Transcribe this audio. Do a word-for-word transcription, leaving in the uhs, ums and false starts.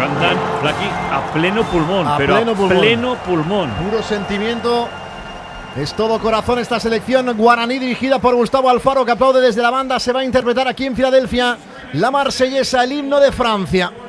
cantan aquí a pleno pulmón, a pero pleno a pulmón. pleno pulmón. Puro sentimiento. Es todo corazón esta selección guaraní dirigida por Gustavo Alfaro, que aplaude desde la banda. Se va a interpretar aquí en Filadelfia la marsellesa, el himno de Francia.